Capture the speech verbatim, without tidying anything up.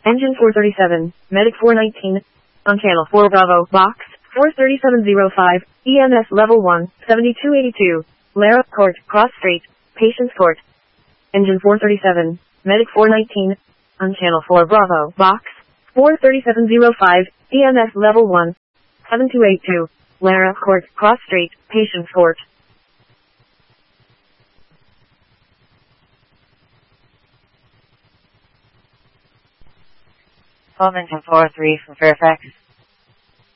Engine four thirty-seven, Medic four nineteen, on channel four Bravo, box four thirty-seven oh five, E M S level one, seventy-two eighty-two, Lara Court, Cross Street, Patients Court. Engine four thirty-seven, Medic four nineteen, on channel four Bravo, box four thirty-seven oh five, E M S level one, seventy-two eighty-two, Lara Court, Cross Street, Patients Court. Home Engine four three from Fairfax.